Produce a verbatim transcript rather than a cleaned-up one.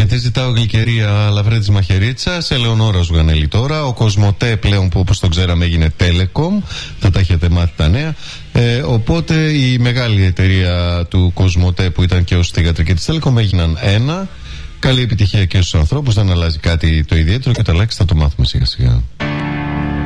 Και τι ζητάω γλυκερία Λαβρέτης Μαχαιρίτσας, Ελεονόρα Ζουγανέλη τώρα. Ο Κοσμοτέ πλέον, που όπως τον ξέραμε έγινε Telecom, θα τα έχετε μάθει τα νέα. Ε, οπότε η μεγάλη εταιρεία του Κοσμοτέ, που ήταν και ως θηγατρική της Telecom, έγιναν ένα. Καλή επιτυχία και στους ανθρώπους, δεν αλλάζει κάτι το ιδιαίτερο, και το αλλάξει θα το μάθουμε σιγά σιγά.